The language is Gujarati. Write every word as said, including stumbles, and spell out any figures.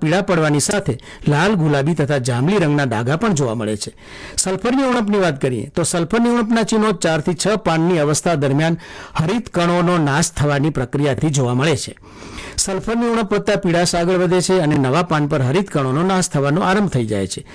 પીળા પડવાની સાથે લાલ, ગુલાબી તથા જાંબલી રંગના ડાઘા પણ જોવા મળે છે. સલ્ફરની ઉણપની વાત કરીએ તો સલ્ફરની ઉણપના ચિહ્નો ચારથી છ પાનની અવસ્થા દરમિયાન હરિત કણોનો નાશ થવાની પ્રક્રિયાથી જોવા મળે છે. સલ્ફરની ઉણપ વધતા પીળાશ આગળ વધે છે અને નવા પાન પર હરિત કણોનો નાશ થવાનો આરંભ થઈ જાય છે.